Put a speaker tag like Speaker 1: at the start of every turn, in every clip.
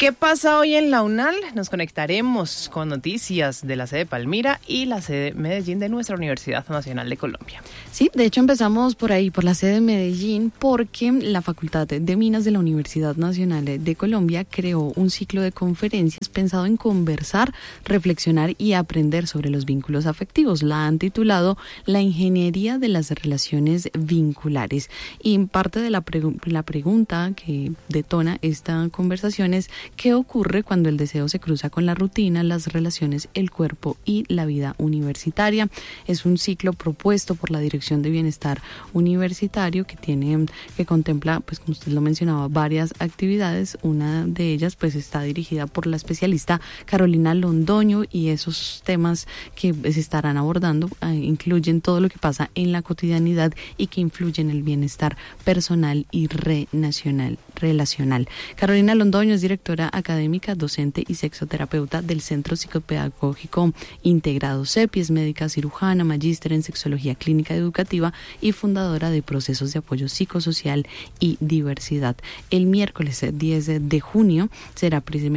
Speaker 1: ¿Qué pasa hoy en la UNAL? Nos conectaremos con noticias de la sede Palmira y la sede Medellín de nuestra Universidad Nacional de Colombia.
Speaker 2: Sí, de hecho empezamos por ahí, por la sede Medellín, porque la Facultad de Minas de la Universidad Nacional de Colombia creó un ciclo de conferencias pensado en conversar, reflexionar y aprender sobre los vínculos afectivos. La han titulado La Ingeniería de las Relaciones Vinculares. Y parte de la pregunta que detona esta conversación es ¿qué ocurre cuando el deseo se cruza con la rutina, las relaciones, el cuerpo y la vida universitaria? Es un ciclo propuesto por la Dirección de Bienestar Universitario que contempla, pues como usted lo mencionaba, varias actividades. Una de ellas pues está dirigida por la especialista Carolina Londoño, y esos temas que se estarán abordando incluyen todo lo que pasa en la cotidianidad y que influye en el bienestar personal y relacional. Carolina Londoño es directora académica, docente y sexoterapeuta del Centro Psicopedagógico Integrado CEPI, es médica cirujana, magíster en sexología clínica educativa y fundadora de Procesos de Apoyo Psicosocial y Diversidad. El miércoles 10 de junio será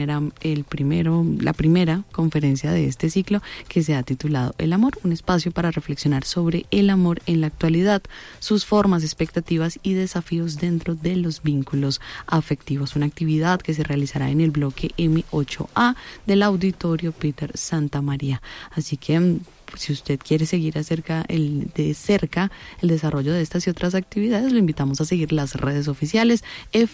Speaker 2: la primera conferencia de este ciclo, que se ha titulado El amor, un espacio para reflexionar sobre el amor en la actualidad, sus formas, expectativas y desafíos dentro de los vínculos afectivos. Una actividad que se realizará en el bloque M8A del Auditorio Peter Santa María. Así que si usted quiere seguir de cerca el desarrollo de estas y otras actividades, lo invitamos a seguir las redes oficiales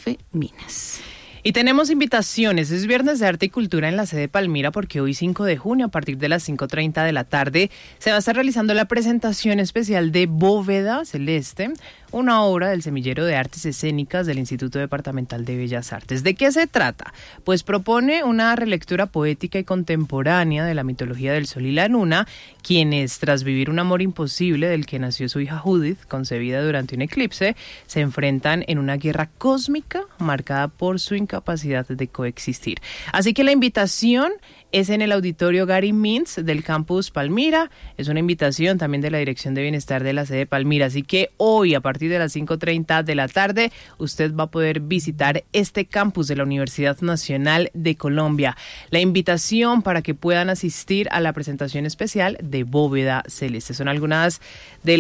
Speaker 2: F-Minas.
Speaker 1: Y tenemos invitaciones, es Viernes de Arte y Cultura en la sede Palmira, porque hoy 5 de junio a partir de las 5:30 de la tarde se va a estar realizando la presentación especial de Bóveda Celeste, una obra del Semillero de Artes Escénicas del Instituto Departamental de Bellas Artes. ¿De qué se trata? Pues propone una relectura poética y contemporánea de la mitología del Sol y la Luna, quienes, tras vivir un amor imposible del que nació su hija Judith, concebida durante un eclipse, se enfrentan en una guerra cósmica marcada por su incapacidad de coexistir. Así que la invitación es en el Auditorio Gary Mintz del Campus Palmira. Es una invitación también de la Dirección de Bienestar de la sede Palmira. Así que hoy, a partir de las 5:30 de la tarde, usted va a poder visitar este campus de la Universidad Nacional de Colombia. La invitación para que puedan asistir a la presentación especial de Bóveda Celeste. Son algunas de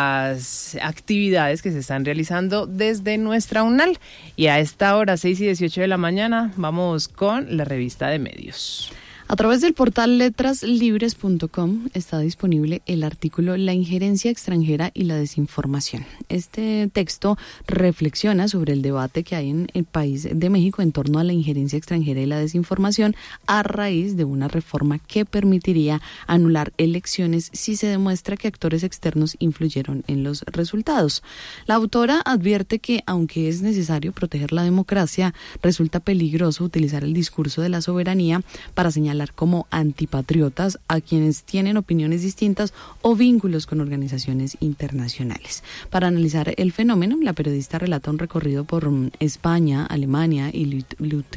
Speaker 1: las actividades que se están realizando desde nuestra UNAL. Y a esta hora, 6:18 de la mañana, vamos con la revista de medios.
Speaker 2: A través del portal letraslibres.com está disponible el artículo La injerencia extranjera y la desinformación. Este texto reflexiona sobre el debate que hay en el país de México en torno a la injerencia extranjera y la desinformación a raíz de una reforma que permitiría anular elecciones si se demuestra que actores externos influyeron en los resultados. La autora advierte que, aunque es necesario proteger la democracia, resulta peligroso utilizar el discurso de la soberanía para señalar como antipatriotas a quienes tienen opiniones distintas o vínculos con organizaciones internacionales. Para analizar el fenómeno, la periodista relata un recorrido por España, Alemania y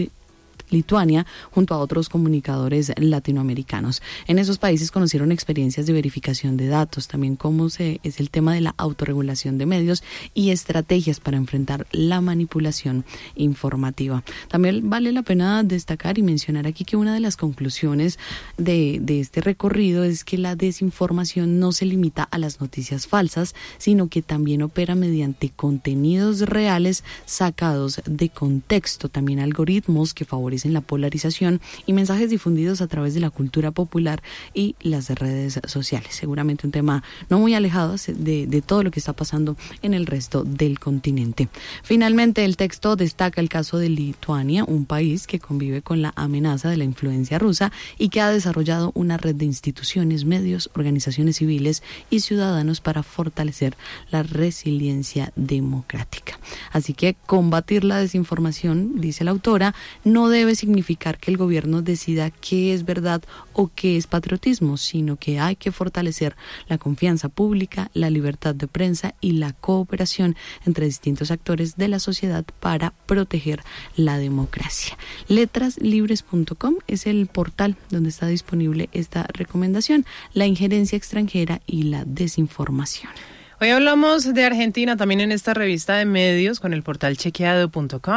Speaker 2: Lituania, junto a otros comunicadores latinoamericanos. En esos países conocieron experiencias de verificación de datos, también es el tema de la autorregulación de medios y estrategias para enfrentar la manipulación informativa. También vale la pena destacar y mencionar aquí que una de las conclusiones de este recorrido es que la desinformación no se limita a las noticias falsas, sino que también opera mediante contenidos reales sacados de contexto, también algoritmos que favorecen la polarización y mensajes difundidos a través de la cultura popular y las redes sociales. Seguramente un tema no muy alejado de todo lo que está pasando en el resto del continente. Finalmente, el texto destaca el caso de Lituania, un país que convive con la amenaza de la influencia rusa y que ha desarrollado una red de instituciones, medios, organizaciones civiles y ciudadanos para fortalecer la resiliencia democrática. Así que combatir la desinformación, dice la autora, no debe significar que el gobierno decida qué es verdad o qué es patriotismo, sino que hay que fortalecer la confianza pública, la libertad de prensa y la cooperación entre distintos actores de la sociedad para proteger la democracia. Letraslibres.com es el portal donde está disponible esta recomendación, la injerencia extranjera y la desinformación.
Speaker 1: Hoy hablamos de Argentina también en esta revista de medios con el portal chequeado.com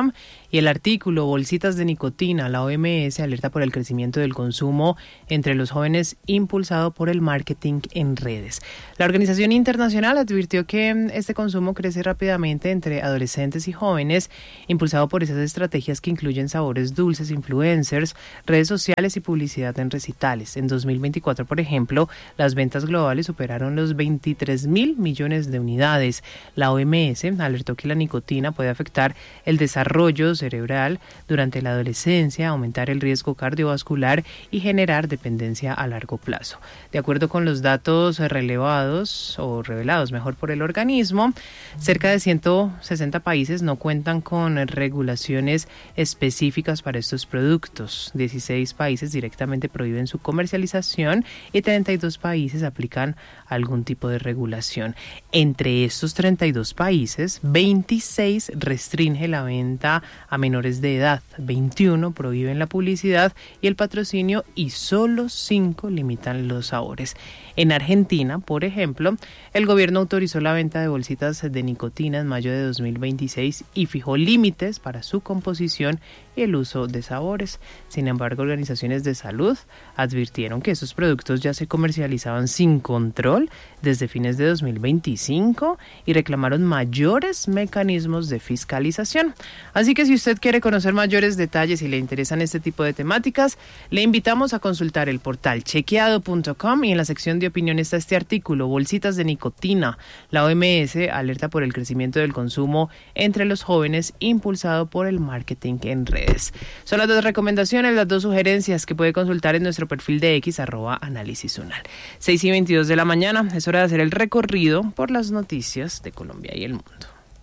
Speaker 1: Y el artículo Bolsitas de nicotina, la OMS alerta por el crecimiento del consumo entre los jóvenes impulsado por el marketing en redes. La Organización Internacional advirtió que este consumo crece rápidamente entre adolescentes y jóvenes, impulsado por esas estrategias que incluyen sabores dulces, influencers, redes sociales y publicidad en recitales. En 2024, por ejemplo, las ventas globales superaron los 23.000 millones de unidades. La OMS alertó que la nicotina puede afectar el desarrollo cerebral durante la adolescencia, aumentar el riesgo cardiovascular y generar dependencia a largo plazo. De acuerdo con los datos revelados por el organismo, cerca de 160 países no cuentan con regulaciones específicas para estos productos. 16 países directamente prohíben su comercialización y 32 países aplican algún tipo de regulación. Entre estos 32 países, 26 restringe la venta a menores de edad, 21 prohíben la publicidad y el patrocinio y solo 5 limitan los sabores. En Argentina, por ejemplo, el gobierno autorizó la venta de bolsitas de nicotina en mayo de 2026 y fijó límites para su composición y el uso de sabores. Sin embargo, organizaciones de salud advirtieron que esos productos ya se comercializaban sin control desde fines de 2025 y reclamaron mayores mecanismos de fiscalización. Así que si usted quiere conocer mayores detalles y le interesan este tipo de temáticas, le invitamos a consultar el portal chequeado.com y en la sección de opinión está este artículo, Bolsitas de nicotina. La OMS alerta por el crecimiento del consumo entre los jóvenes impulsado por el marketing en redes. Son las 2 recomendaciones, las 2 sugerencias que puede consultar en nuestro perfil de X, @análisis-unal. 6:22 de la mañana, es hora de hacer el recorrido por las noticias de Colombia y el mundo.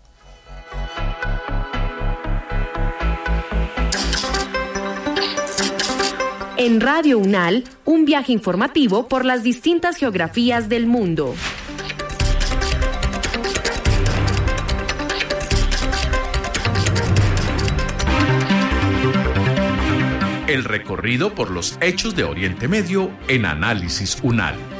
Speaker 3: En Radio Unal, un viaje informativo por las distintas geografías del mundo.
Speaker 4: El recorrido por los hechos de Oriente Medio en Análisis Unal.